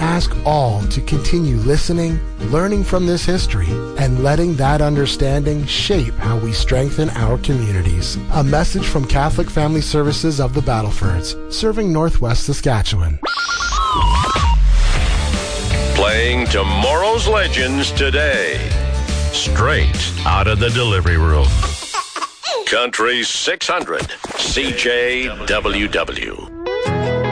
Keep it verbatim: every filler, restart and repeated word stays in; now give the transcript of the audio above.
ask all to continue listening, learning from this history, and letting that understanding shape how we strengthen our communities. A message from Catholic Family Services of the Battlefords, serving Northwest Saskatchewan. Playing tomorrow's legends today. Straight out of the delivery room. Country six hundred, C J W W.